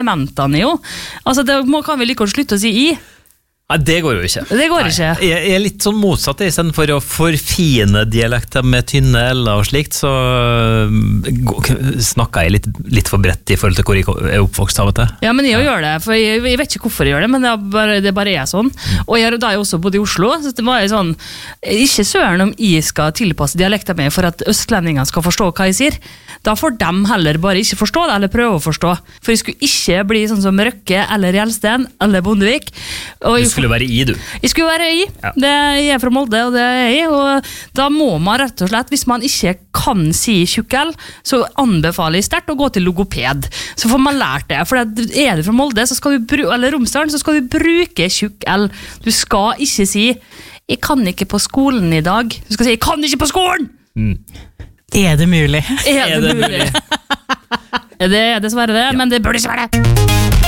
elementene jo. Altså, det kan vi like å slutte å si I. Nei, det går jo ikke. Det går ikke. Jeg litt sånn motsatt, I stedet for å forfine dialekter med tynne L-er og slikt, så snakker jeg litt for bredt I forhold til hvor jeg er oppvokst av og til. Ja, men jeg gjør det, for jeg vet ikke hvorfor jeg gjør det, men det bare er sånn. Og da jeg også bodde I Oslo, så det var sånn, ikke søren om jeg skal tilpasse dialekter med for at østlendingene skal forstå hva jeg sier. Da får de heller bare ikke forstå det, eller prøve å forstå. For jeg skulle ikke bli sånn som Røkke, eller Gjelsten, eller Bondevik. Og du skulle være I, du. Jeg skulle være I. Ja. Jeg er fra Molde, og det er jeg. Og da må man rett og slett, hvis man ikke kan si tjukkel, så anbefaler jeg sterkt å gå til logoped. Så får man lært det. For er du fra Molde, eller Romsdalen, så skal du bruke tjukkel. Du skal ikke si, jeg kan ikke på skolen I dag. Du skal si, jeg kan ikke på skolen! Er det mulig? Er det mulig? Det er dessverre det, men det burde ikke være det.